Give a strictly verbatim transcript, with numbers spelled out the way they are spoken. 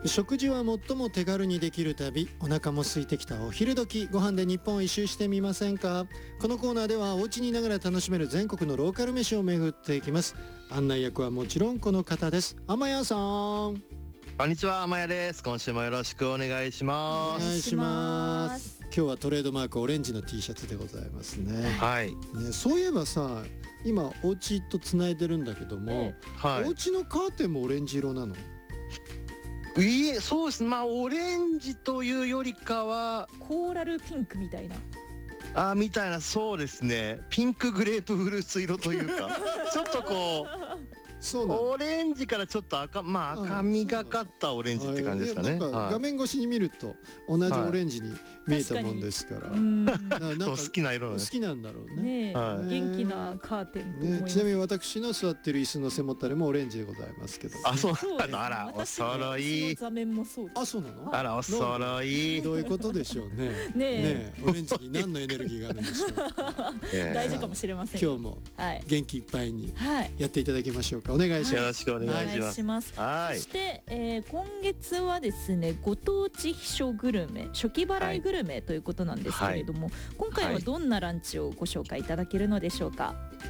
食事は最も手軽にできる旅、お腹も空いてきたお昼時、ご飯で日本を一周してみませんか。このコーナーではお家にいながら楽しめる全国のローカル飯を巡っていきます。案内役はもちろんこの方です。天谷さん、 こんにちは、天谷です。今週もよろしくお願いします。 お願いします。今日はトレードマークオレンジの T シャツでございますね。 はい、 ね、そういえばさ、今お家とつないでるんだけども、 はい、 お家のカーテンもオレンジ色なの？ いえ、そうです。まあオレンジというよりかはコーラルピンクみたいな、 あみたいな、そうですね。ピンクグレープフルーツ色というかちょっとこうそうなの。 オレンジからちょっと赤、まあ赤みがかったオレンジって感じですかね。 なんか画面越しに見ると同じオレンジに見えたもんですから、 はい、うんなんか好きな色好きなんだろうね。 ねえ、 はい、 元気なカーテンと思います、 ね、ちなみに私の座ってる椅子の背もたれもオレンジでございますけど、 あ、そうそうですね、 あら、お揃い。 座面もそうです。 あ、そうなの？ あら、お揃い。 どういうことでしょうね。 ねえ、 ねえ、オレンジに何のエネルギーがあるんでしょう。 大事かもしれません。 今日もはい元気いっぱいにはいやっていただきましょうか。お願いします。 よろしくお願いします。 お願いします。 はい。 そして、えー、今月はですね、ご当地秘書グルメ、初期払いグルメということなんですけれども、はい、今回はどんなランチをご紹介いただけるのでしょうか。